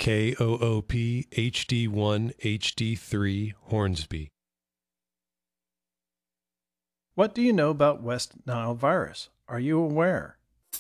KOOP HD1 HD3 Hornsby. What do you know about West Nile virus? Are you aware?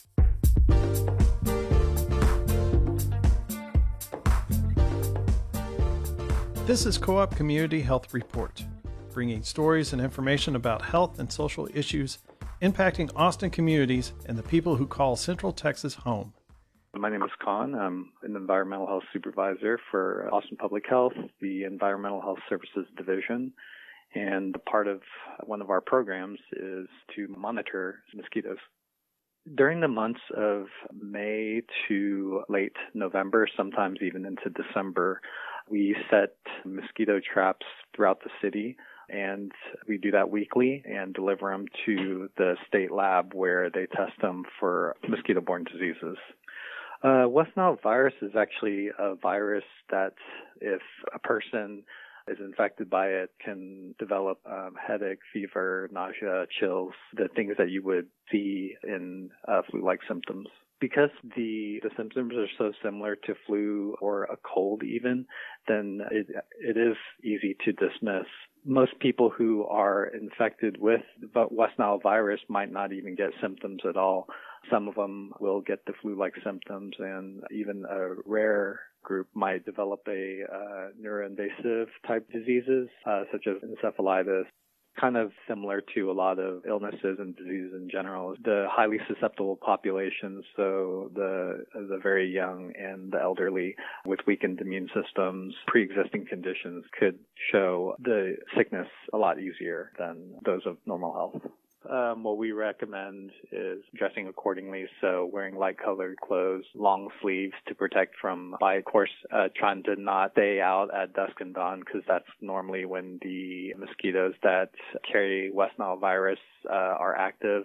This is Co-op Community Health Report, bringing stories and information about health and social issues impacting Austin communities and the people who call Central Texas home. My name is Khan. I'm an environmental health supervisor for Austin Public Health, the Environmental Health Services Division. And part of one of our programs is to monitor mosquitoes. During the months of May to late November, sometimes even into December, we set mosquito traps throughout the city, and we do that weekly and deliver them to the state lab where they test them for mosquito-borne diseases. West Nile virus is actually a virus that if a person is infected by it can develop headache, fever, nausea, chills, the things that you would see in flu-like symptoms. Because the symptoms are so similar to flu or a cold even, then it is easy to dismiss. Most people who are infected with West Nile virus might not even get symptoms at all. Some of them will get the flu-like symptoms, and even a rare group might develop a neuroinvasive type diseases, such as encephalitis. Kind of similar to a lot of illnesses and diseases in general. The highly susceptible populations, so the very young and the elderly with weakened immune systems, pre-existing conditions could show the sickness a lot easier than those of normal health. What we recommend is dressing accordingly, so wearing light-colored clothes, long sleeves to protect from, by of course, trying to not stay out at dusk and dawn, because that's normally when the mosquitoes that carry West Nile virus are active,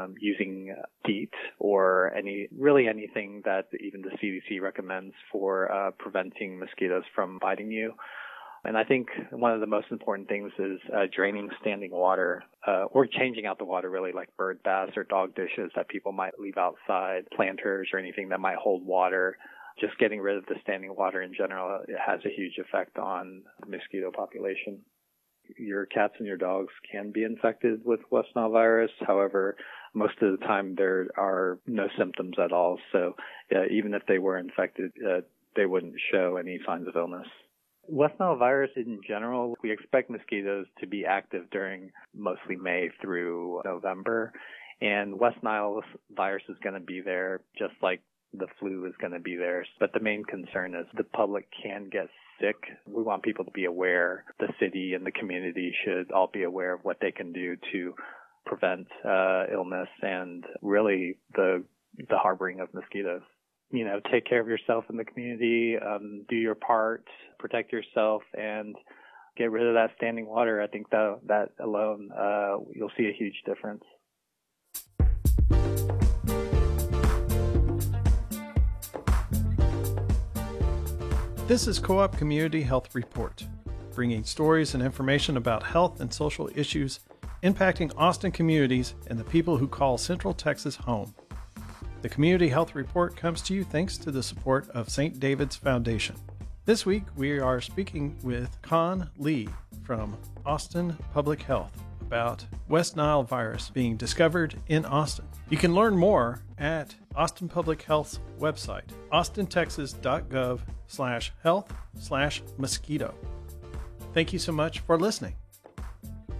using DEET or anything that even the CDC recommends for preventing mosquitoes from biting you. And I think one of the most important things is draining standing water, or changing out the water really, like bird baths or dog dishes that people might leave outside, planters or anything that might hold water. Just getting rid of the standing water in general, it has a huge effect on the mosquito population. Your cats and your dogs can be infected with West Nile virus. However, most of the time there are no symptoms at all. So even if they were infected, they wouldn't show any signs of illness. West Nile virus in general, we expect mosquitoes to be active during mostly May through November. And West Nile virus is going to be there just like the flu is going to be there. But the main concern is the public can get sick. We want people to be aware. The city and the community should all be aware of what they can do to prevent illness and really the harboring of mosquitoes. Take care of yourself in the community, do your part, protect yourself, and get rid of that standing water. I think that alone, you'll see a huge difference. This is Co-op Community Health Report, bringing stories and information about health and social issues impacting Austin communities and the people who call Central Texas home. The Community Health Report comes to you thanks to the support of St. David's Foundation. This week, we are speaking with Con Lee from Austin Public Health about West Nile virus being discovered in Austin. You can learn more at Austin Public Health's website, austintexas.gov/health/mosquito. Thank you so much for listening.